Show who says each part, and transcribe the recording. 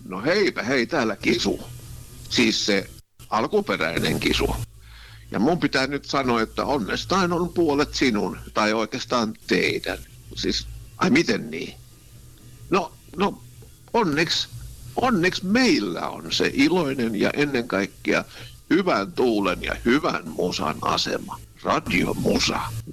Speaker 1: No heipä hei, täällä Kisu. Siis se alkuperäinen Kisu. Ja mun pitää nyt sanoa, että onnestaan on puolet sinun, tai oikeastaan teidän. Siis, ai miten niin? No onneksi meillä on se iloinen ja ennen kaikkea hyvän tuulen ja hyvän musan asema. Radio Musa.